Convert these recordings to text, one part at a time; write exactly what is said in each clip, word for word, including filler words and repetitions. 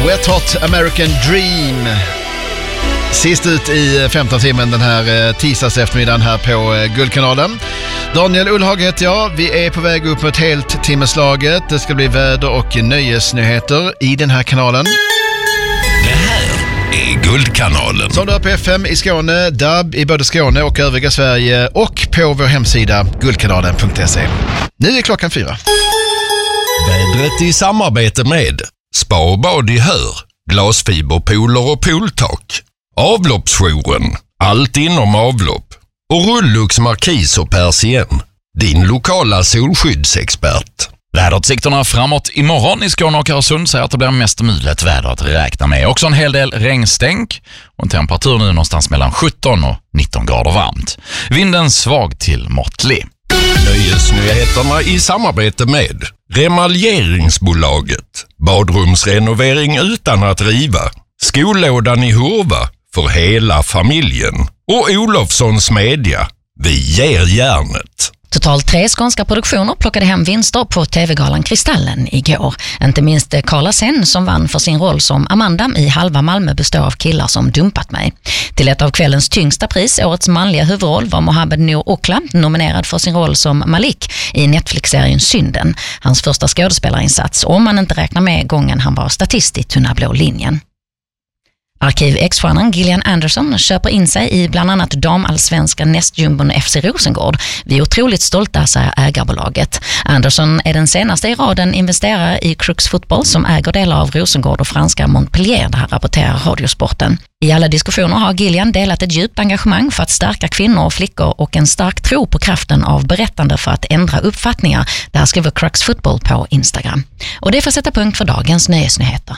Wet Hot American Dream. Sist ut i femton timmen den här tisdags eftermiddagen här på Guldkanalen. Daniel Ullhag heter jag. Vi är på väg upp mot helt timmeslaget. Det ska bli väder- och nöjesnyheter i den här kanalen. Det här är Guldkanalen. Som du har på F M i Skåne, D A B i både Skåne och övriga Sverige och på vår hemsida guldkanalen punkt se. Nu är klockan fyra. Vädret i samarbete med Spa och bad i Hör, glasfiberpooler och pooltak, Avloppsjouren, allt inom avlopp och Rullux Markis och Persien, din lokala solskyddsexpert. Väderutsikterna framåt imorgon i Skåne och Öresund säger att det blir mest mulet väder att räkna med. Också en hel del regnstänk och en temperatur nu någonstans mellan sjutton och nitton grader varmt. Vinden svag till måttlig. Nöjesnyheterna i samarbete med Remaljeringsbolaget, badrumsrenovering utan att riva, Skolådan i Hurva för hela familjen och Olofssons Media, vi ger järnet. Totalt tre skånska produktioner plockade hem vinster på tv-galan Kristallen igår. Inte minst Carla Sen som vann för sin roll som Amanda i Halva Malmö består av killar som dumpat mig. Till ett av kvällens tyngsta pris, årets manliga huvudroll, var Mohamed Noor Okla nominerad för sin roll som Malik i Netflix-serien Synden. Hans första skådespelarinsats, om man inte räknar med gången han var statist i Tunna blå linjen. Arkiv-ex-stjärnan Gillian Anderson köper in sig i bland annat damallsvenska nästjumbon F C Rosengård. Vi är otroligt stolta, säger ägarbolaget. Anderson är den senaste i raden investerare i Crux Football som äger delar av Rosengård och franska Montpellier, det här rapporterar Radiosporten. I alla diskussioner har Gillian delat ett djupt engagemang för att stärka kvinnor och flickor och en stark tro på kraften av berättande för att ändra uppfattningar. Det här skriver Crux Football på Instagram. Och det får sätta punkt för dagens nöjesnyheter.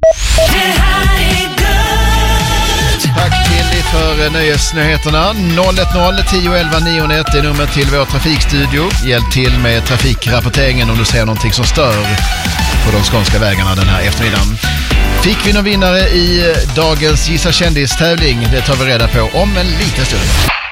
Tack till för nöjesnyheterna. noll ett noll tio elva nio ett är nummer till vår trafikstudio. Hjälp till med trafikrapporteringen om du ser någonting som stör på de skånska vägarna den här eftermiddagen. Fick vi någon vinnare i dagens Gissa kändis-tävling? Det tar vi reda på om en liten stund.